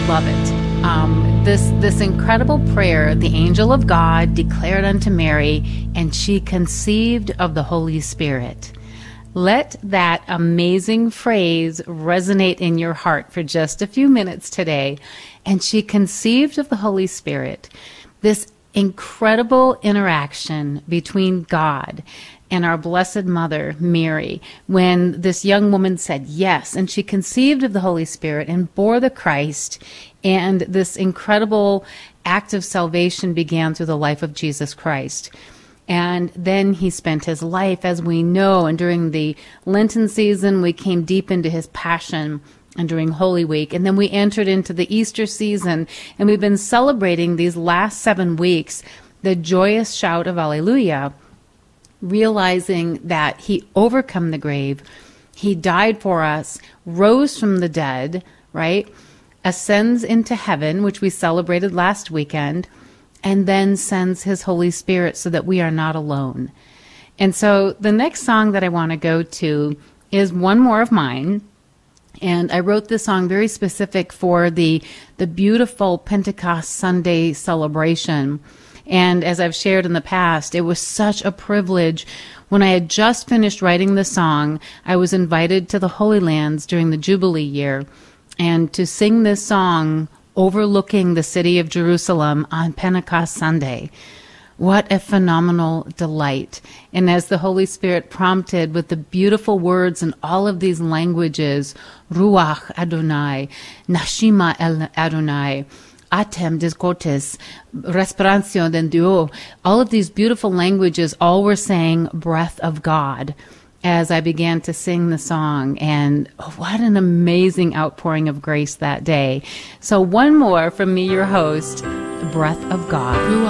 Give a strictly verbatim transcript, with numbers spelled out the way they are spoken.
Love it. Um, this this incredible prayer, the angel of God declared unto Mary, and she conceived of the Holy Spirit. Let that amazing phrase resonate in your heart for just a few minutes today. And she conceived of the Holy Spirit. This incredible interaction between God and our Blessed Mother, Mary, when this young woman said yes, and she conceived of the Holy Spirit and bore the Christ, and this incredible act of salvation began through the life of Jesus Christ. And then he spent his life, as we know, and during the Lenten season, we came deep into his passion, and during Holy Week. And then we entered into the Easter season, and we've been celebrating these last seven weeks the joyous shout of Alleluia, realizing that he overcome the grave, he died for us, rose from the dead, right? Ascends into heaven, which we celebrated last weekend, and then sends his Holy Spirit so that we are not alone. And so the next song that I want to go to is one more of mine. And I wrote this song very specific for the, the beautiful Pentecost Sunday celebration. And as I've shared in the past, it was such a privilege. When I had just finished writing the song, I was invited to the Holy Lands during the Jubilee year, and to sing this song overlooking the city of Jerusalem on Pentecost Sunday. What a phenomenal delight. And as the Holy Spirit prompted with the beautiful words in all of these languages, Ruach Adonai, Nashima El Adonai, Atem Discotes, Respiration de Dieu, all of these beautiful languages, all were saying breath of God as I began to sing the song. And oh, what an amazing outpouring of grace that day. So one more from me, your host, Breath of God.